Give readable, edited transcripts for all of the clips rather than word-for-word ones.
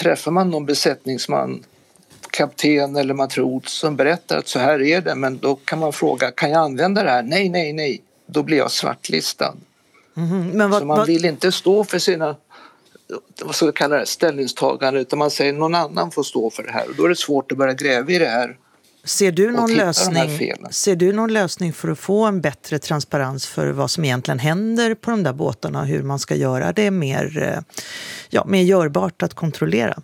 träffar man någon besättningsman, kapten eller matros som berättar att så här är det, men då kan man fråga, kan jag använda det här? Nej. Då blir jag svartlistad. Men så man vill inte stå för sina, vad ska vi kalla det, ställningstagande, utan man säger någon annan får stå för det här. Och då är det svårt att börja gräva i det här. Ser du någon lösning för att få en bättre transparens för vad som egentligen händer på de där båtarna, hur man ska göra det mer görbart att kontrollera?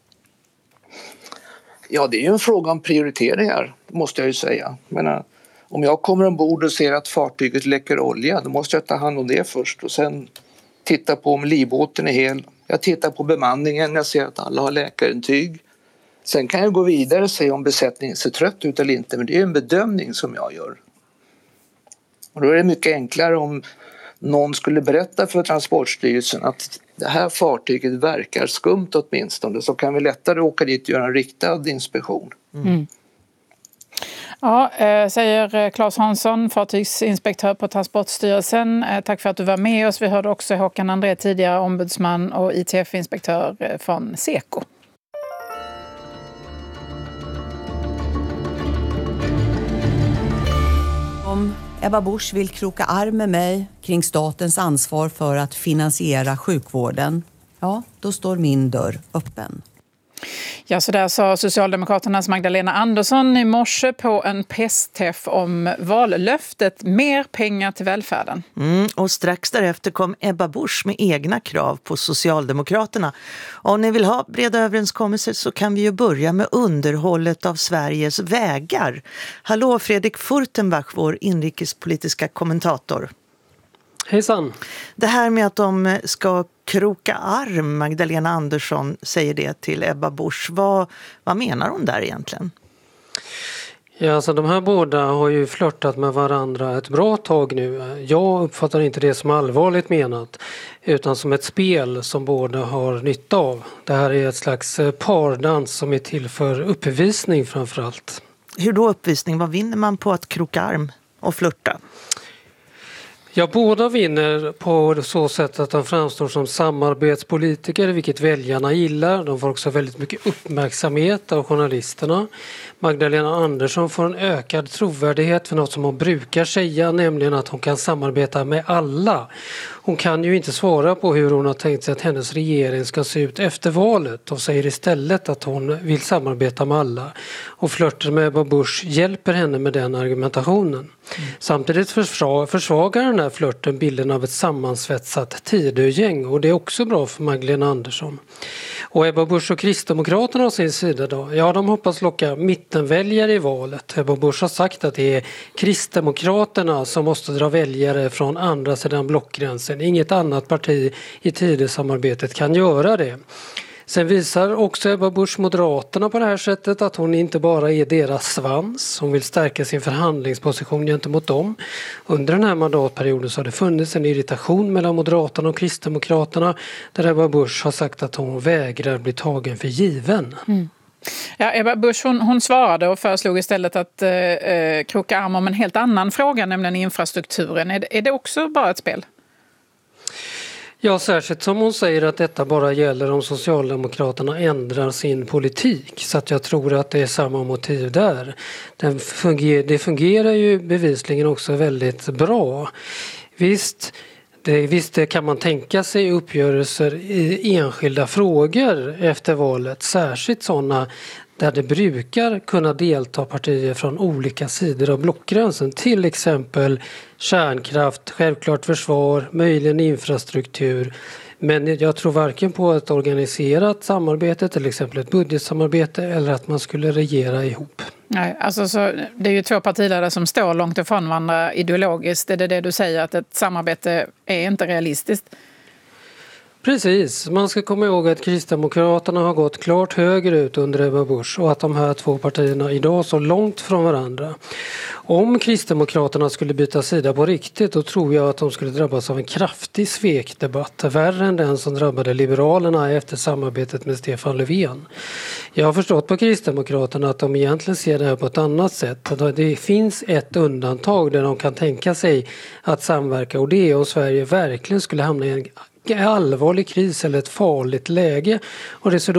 Ja, det är ju en fråga om prioriteringar, måste jag ju säga. Om jag kommer ombord och ser att fartyget läcker olja, då måste jag ta hand om det först och sen titta på om livbåten är hel. Jag tittar på bemanningen, jag ser att alla har läkarintyg. Sen kan jag gå vidare och se om besättningen ser trött ut eller inte, men det är en bedömning som jag gör. Och då är det mycket enklare om någon skulle berätta för Transportstyrelsen att det här fartyget verkar skumt åtminstone, så kan vi lättare åka dit och göra en riktad inspektion. Ja, säger Claes Hansson, fartygsinspektör på Transportstyrelsen. Tack för att du var med oss. Vi hörde också Håkan André, tidigare ombudsman och ITF-inspektör från Seko. Om Ebba Busch vill kroka arm med mig kring statens ansvar för att finansiera sjukvården, ja, då står min dörr öppen. Ja, så där sa Socialdemokraternas Magdalena Andersson i morse på en pressträff om vallöftet mer pengar till välfärden. Och strax därefter kom Ebba Busch med egna krav på Socialdemokraterna. Om ni vill ha breda överenskommelser så kan vi ju börja med underhållet av Sveriges vägar. Hallå Fredrik Furtenbach, vår inrikespolitiska kommentator. Hejsan. Det här med att de ska kroka arm, Magdalena Andersson säger det till Ebba Busch. Vad menar hon där egentligen? Ja, alltså de här båda har ju flörtat med varandra ett bra tag nu. Jag uppfattar inte det som allvarligt menat, utan som ett spel som båda har nytta av. Det här är ett slags pardans som är till för uppvisning framförallt. Hur då uppvisning? Vad vinner man på att kroka arm och flirta? Ja, båda vinner på så sätt att de framstår som samarbetspolitiker, vilket väljarna gillar. De får också väldigt mycket uppmärksamhet av journalisterna. Magdalena Andersson får en ökad trovärdighet för något som hon brukar säga, nämligen att hon kan samarbeta med alla. Hon kan ju inte svara på hur hon har tänkt sig att hennes regering ska se ut efter valet och säger istället att hon vill samarbeta med alla. Och flörten med Ebba Busch hjälper henne med den argumentationen. Samtidigt försvagar den här flörten bilden av ett sammansvetsat Tidögäng, och det är också bra för Magdalena Andersson. Och Ebba Busch och Kristdemokraterna å sin sida då? Ja, de hoppas locka mittenväljare i valet. Ebba Busch har sagt att det är Kristdemokraterna som måste dra väljare från andra sidan blockgränsen. Inget annat parti i Tidösamarbetet kan göra det. Sen visar också Ebba Busch Moderaterna på det här sättet att hon inte bara är deras svans. Hon vill stärka sin förhandlingsposition gentemot dem. Under den här mandatperioden så har det funnits en irritation mellan Moderaterna och Kristdemokraterna, där Ebba Busch har sagt att hon vägrar bli tagen för given. Ja, Ebba Busch hon svarade och föreslog istället att kroka arm om en helt annan fråga, nämligen infrastrukturen. Är det också bara ett spel? Ja, särskilt som hon säger att detta bara gäller om Socialdemokraterna ändrar sin politik. Så att jag tror att det är samma motiv där. Det fungerar ju bevisligen också väldigt bra. Visst kan man tänka sig uppgörelser i enskilda frågor efter valet. Särskilt sådana där det brukar kunna delta partier från olika sidor av blockgränsen. Till exempel kärnkraft, självklart försvar, möjligen infrastruktur. Men jag tror varken på ett organiserat samarbete, till exempel ett budgetsamarbete, eller att man skulle regera ihop. Nej, alltså det är ju två partiledare som står långt ifrån varandra ideologiskt. Är det du säger, att ett samarbete är inte realistiskt? Precis, man ska komma ihåg att Kristdemokraterna har gått klart högerut under Ebba Busch och att de här två partierna idag så långt från varandra. Om Kristdemokraterna skulle byta sida på riktigt, då tror jag att de skulle drabbas av en kraftig svekdebatt, värre än den som drabbade Liberalerna efter samarbetet med Stefan Löfven. Jag har förstått på Kristdemokraterna att de egentligen ser det här på ett annat sätt. Det finns ett undantag där de kan tänka sig att samverka, och det är om Sverige verkligen skulle hamna i en allvarlig kris eller ett farligt läge, och det ser